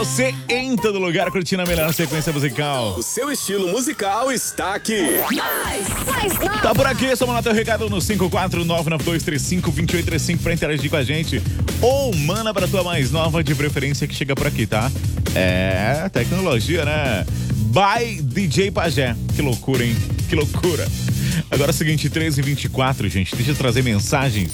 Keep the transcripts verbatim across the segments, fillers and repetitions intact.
Você em todo lugar curtindo a melhor sequência musical. O seu estilo musical está aqui. Mais, mais, mais. Tá por aqui, só mandar teu recado no cinco quatro nove nove dois três cinco dois oito três cinco pra interagir com a gente. Ou manda pra tua mais nova de preferência que chega por aqui, tá? É, tecnologia, né? By D J Pajé. Que loucura, hein? Que loucura. Agora é o seguinte, treze e vinte e quatro, gente. Deixa eu trazer mensagens.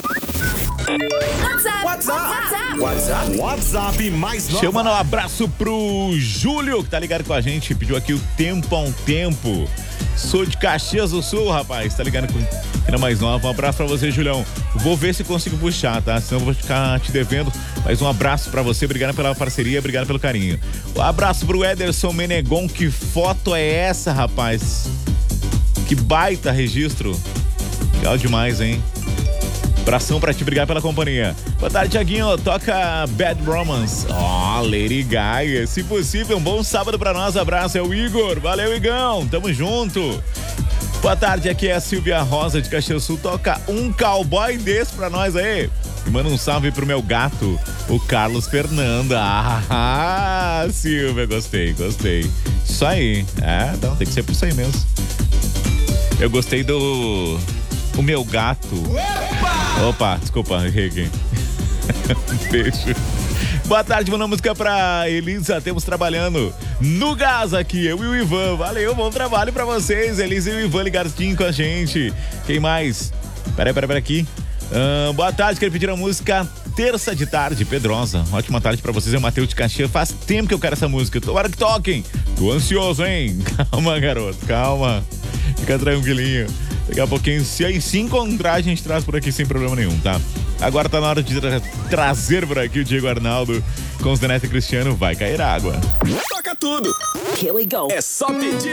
WhatsApp, WhatsApp, WhatsApp, WhatsApp mais nova. Deixa eu mandar um abraço pro Júlio, que tá ligado com a gente. Pediu aqui o tempo a um tempo. Sou de Caxias do Sul, rapaz. Tá ligado com a mais nova. Um abraço pra você, Julião. Vou ver se consigo puxar, tá? Senão eu vou ficar te devendo. Mas um abraço pra você. Obrigado pela parceria, obrigado pelo carinho. Um abraço pro Ederson Menegon. Que foto é essa, rapaz? Que baita registro. Legal demais, hein? Abração pra te, obrigado pela companhia. Boa tarde, Thiaguinho. Toca Bad Romance. Ó, oh, Lady Gaga. Se possível, um bom sábado pra nós. Abraço, é o Igor. Valeu, Igão. Tamo junto. Boa tarde, aqui é a Silvia Rosa de Caxias do Sul. Toca um cowboy desse pra nós aí. E manda um salve pro meu gato, o Carlos Fernanda. Ah, Silvia, gostei, gostei. Isso aí. É, não, tem que ser por isso aí mesmo. Eu gostei do... O meu gato. Opa! Opa, desculpa, errei aqui. Beijo. Boa tarde, mandando música pra Elisa. Temos trabalhando no gás aqui, eu e o Ivan. Valeu, bom trabalho pra vocês. Elisa e o Ivan ligadinho com a gente. Quem mais? Peraí, peraí, peraí aqui. Uh, boa tarde, quero pedir a música Terça de Tarde, Pedrosa. Ótima tarde pra vocês, é o Matheus de Caxias. Faz tempo que eu quero essa música. Tomara que toquem. Tô ansioso, hein? Calma, garoto, calma. Fica tranquilinho. Daqui a pouquinho, se aí se encontrar, a gente traz por aqui sem problema nenhum, tá? Agora tá na hora de tra- trazer por aqui o Diego Arnaldo com os Daneta e Cristiano. Vai cair água. Toca tudo. Here we go. É só pedir.